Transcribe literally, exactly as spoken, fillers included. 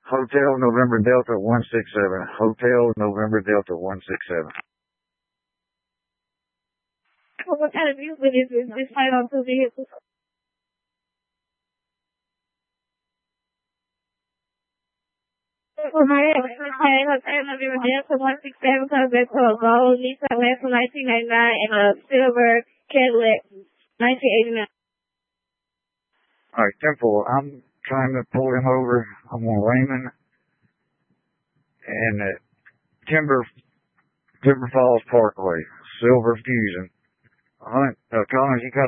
Hotel November Delta one six seven. Hotel November Delta one six seven. Well, what kind of vehicle is this? This flight on two vehicles? Well, my name is Hotel November Delta one six seven comes back to a gold Nissan Lancer nineteen ninety-nine and a silver Cadillac nineteen eighty-nine. All right, Temple, I'm trying to pull him over. I'm on Raymond and uh, Timber Timber Falls Parkway, Silver Fusion. Hunt, uh, Collins, you got